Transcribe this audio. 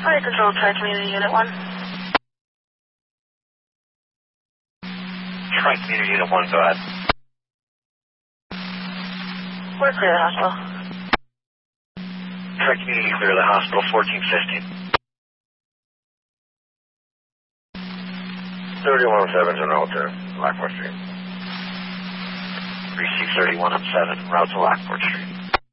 Fire Control, Tri-Community Unit 1. Tri-Community Unit 1, go ahead. We're clear the hospital. Tri-Community clear the hospital, 1415. 31-7 to Alter, Lockport Street. 3631 on 7, route to Lockport Street.